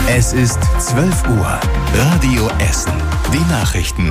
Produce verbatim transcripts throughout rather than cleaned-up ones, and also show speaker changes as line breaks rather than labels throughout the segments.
Es ist zwölf Uhr. Radio Essen. Die Nachrichten.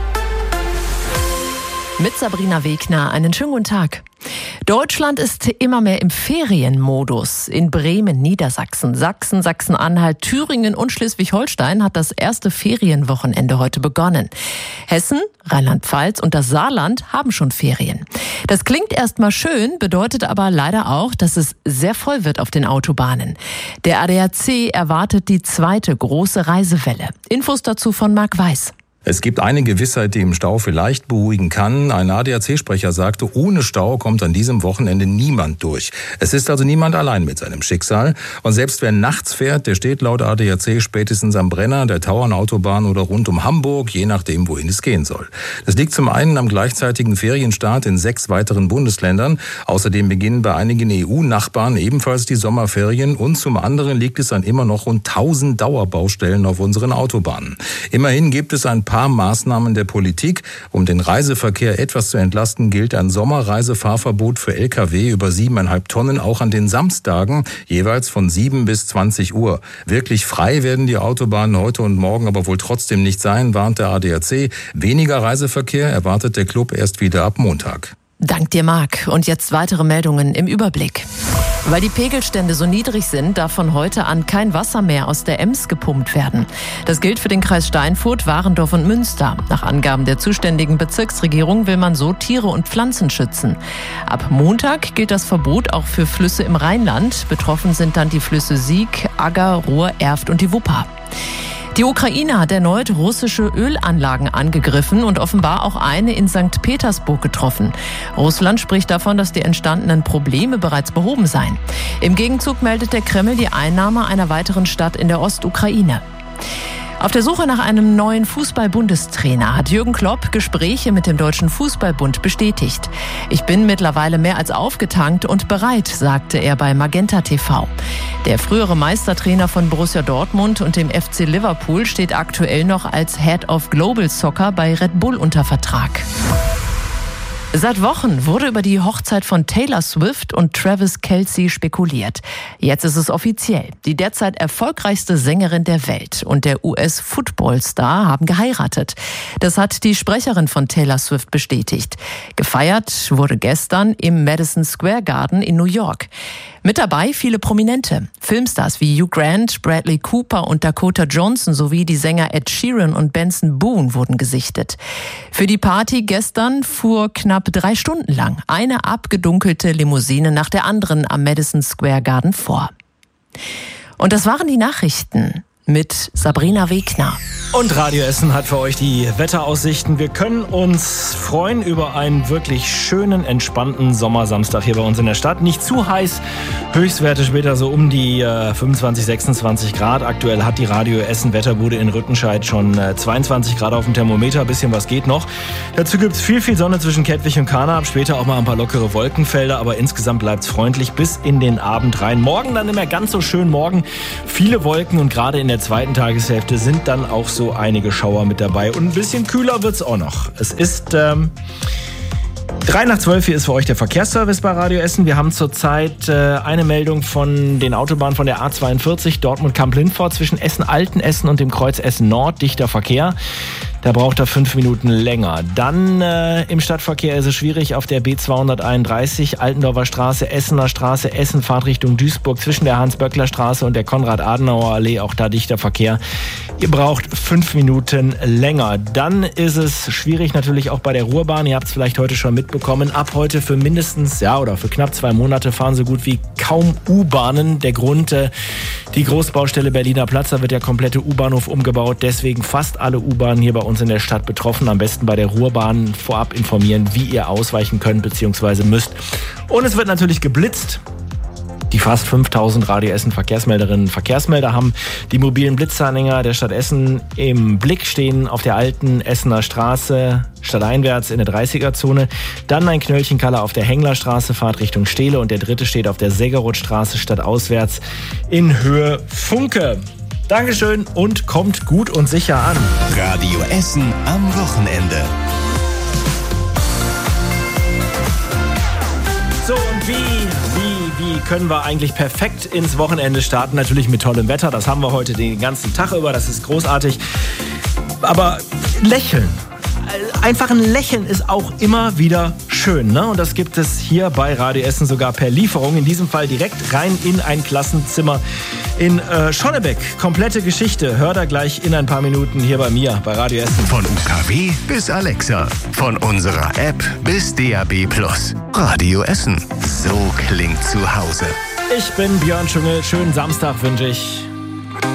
Mit Sabrina Wegner. Einen schönen guten Tag. Deutschland ist immer mehr im Ferienmodus. In Bremen, Niedersachsen, Sachsen, Sachsen-Anhalt, Thüringen und Schleswig-Holstein hat das erste Ferienwochenende heute begonnen. Hessen, Rheinland-Pfalz und das Saarland haben schon Ferien. Das klingt erstmal schön, bedeutet aber leider auch, dass es sehr voll wird auf den Autobahnen. Der A D A C erwartet die zweite große Reisewelle. Infos dazu von Marc Weiß.
Es gibt eine Gewissheit, die im Stau vielleicht beruhigen kann. Ein A D A C-Sprecher sagte, ohne Stau kommt an diesem Wochenende niemand durch. Es ist also niemand allein mit seinem Schicksal. Und selbst wer nachts fährt, der steht laut A D A C spätestens am Brenner, der Tauernautobahn oder rund um Hamburg, je nachdem, wohin es gehen soll. Das liegt zum einen am gleichzeitigen Ferienstart in sechs weiteren Bundesländern. Außerdem beginnen bei einigen E U-Nachbarn ebenfalls die Sommerferien. Und zum anderen liegt es an immer noch rund tausend Dauerbaustellen auf unseren Autobahnen. Immerhin gibt es ein paar Maßnahmen der Politik. Um den Reiseverkehr etwas zu entlasten, gilt ein Sommerreisefahrverbot für L K W über siebeneinhalb Tonnen auch an den Samstagen, jeweils von sieben bis zwanzig Uhr. Wirklich frei werden die Autobahnen heute und morgen aber wohl trotzdem nicht sein, warnt der A D A C. Weniger Reiseverkehr erwartet der Club erst wieder ab Montag.
Dank dir, Marc. Und jetzt weitere Meldungen im Überblick. Weil die Pegelstände so niedrig sind, darf von heute an kein Wasser mehr aus der Ems gepumpt werden. Das gilt für den Kreis Steinfurt, Warendorf und Münster. Nach Angaben der zuständigen Bezirksregierung will man so Tiere und Pflanzen schützen. Ab Montag gilt das Verbot auch für Flüsse im Rheinland. Betroffen sind dann die Flüsse Sieg, Agger, Ruhr, Erft und die Wupper. Die Ukraine hat erneut russische Ölanlagen angegriffen und offenbar auch eine in Sankt Petersburg getroffen. Russland spricht davon, dass die entstandenen Probleme bereits behoben seien. Im Gegenzug meldet der Kreml die Einnahme einer weiteren Stadt in der Ostukraine. Auf der Suche nach einem neuen Fußball-Bundestrainer hat Jürgen Klopp Gespräche mit dem Deutschen Fußballbund bestätigt. Ich bin mittlerweile mehr als aufgetankt und bereit, sagte er bei Magenta T V. Der frühere Meistertrainer von Borussia Dortmund und dem F C Liverpool steht aktuell noch als Head of Global Soccer bei Red Bull unter Vertrag. Seit Wochen wurde über die Hochzeit von Taylor Swift und Travis Kelce spekuliert. Jetzt ist es offiziell. Die derzeit erfolgreichste Sängerin der Welt und der U S-Football-Star haben geheiratet. Das hat die Sprecherin von Taylor Swift bestätigt. Gefeiert wurde gestern im Madison Square Garden in New York. Mit dabei viele Prominente. Filmstars wie Hugh Grant, Bradley Cooper und Dakota Johnson sowie die Sänger Ed Sheeran und Benson Boone wurden gesichtet. Für die Party gestern fuhr knapp drei Stunden lang eine abgedunkelte Limousine nach der anderen am Madison Square Garden vor. Und das waren die Nachrichten mit Sabrina Wegner.
Und Radio Essen hat für euch die Wetteraussichten. Wir können uns freuen über einen wirklich schönen, entspannten Sommersamstag hier bei uns in der Stadt. Nicht zu heiß, Höchstwerte später so um die äh, fünfundzwanzig, sechsundzwanzig Grad. Aktuell hat die Radio Essen Wetterbude in Rüttenscheid schon äh, zweiundzwanzig Grad auf dem Thermometer. Ein bisschen was geht noch. Dazu gibt es viel, viel Sonne zwischen Kettwig und Karnap. Später auch mal ein paar lockere Wolkenfelder. Aber insgesamt bleibt es freundlich bis in den Abend rein. Morgen dann immer ganz so schön. Morgen viele Wolken und gerade in der zweiten Tageshälfte sind dann auch so einige Schauer mit dabei. Und ein bisschen kühler wird's auch noch. Es ist ähm, drei nach zwölf. Hier ist für euch der Verkehrsservice bei Radio Essen. Wir haben zurzeit äh, eine Meldung von den Autobahnen von der A zweiundvierzig Dortmund-Kamp-Lindfort zwischen Essen-Altenessen und dem Kreuz Essen-Nord. Dichter Verkehr. Da braucht er fünf Minuten länger. Dann äh, im Stadtverkehr ist es schwierig auf der B zweihunderteinunddreißig, Altendorfer Straße, Essener Straße, Essen, Fahrtrichtung Duisburg, zwischen der Hans-Böckler-Straße und der Konrad-Adenauer-Allee, auch da dichter Verkehr. Ihr braucht fünf Minuten länger. Dann ist es schwierig natürlich auch bei der Ruhrbahn. Ihr habt es vielleicht heute schon mitbekommen. Ab heute für mindestens, ja, oder für knapp zwei Monate fahren so gut wie kaum U-Bahnen. Der Grund, äh, die Großbaustelle Berliner Platz, da wird der komplette U-Bahnhof umgebaut. Deswegen fast alle U-Bahnen hier bei uns in der Stadt betroffen. Am besten bei der Ruhrbahn vorab informieren, wie ihr ausweichen könnt bzw. müsst. Und es wird natürlich geblitzt. Die fast fünftausend Radio Essen Verkehrsmelderinnen und Verkehrsmelder haben die mobilen Blitzanhänger der Stadt Essen im Blick, stehen auf der alten Essener Straße stadteinwärts in der dreißiger-Zone. Dann ein Knöllchenkaller auf der Henglerstraße, Fahrt Richtung Steele, und der dritte steht auf der Seggerothstraße stadtauswärts in Höhe Funke. Dankeschön und kommt gut und sicher an.
Radio Essen am Wochenende.
So, und wie, wie, wie können wir eigentlich perfekt ins Wochenende starten? Natürlich mit tollem Wetter, das haben wir heute den ganzen Tag über, das ist großartig. Aber lächeln, einfach ein Lächeln ist auch immer wieder schön, ne? Und das gibt es hier bei Radio Essen sogar per Lieferung. In diesem Fall direkt rein in ein Klassenzimmer in äh, Schonnebeck. Komplette Geschichte. Hört er gleich in ein paar Minuten hier bei mir, bei Radio Essen.
Von U K W bis Alexa. Von unserer App bis D A B Plus. Radio Essen. So klingt zu Hause.
Ich bin Björn Schungel. Schönen Samstag wünsche ich.